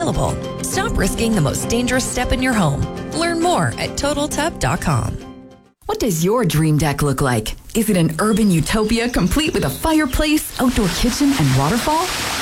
available. Stop risking the most dangerous step in your home. Learn more at TotalTub.com. What does your dream deck look like? Is it an urban utopia complete with a fireplace, outdoor kitchen, and waterfall?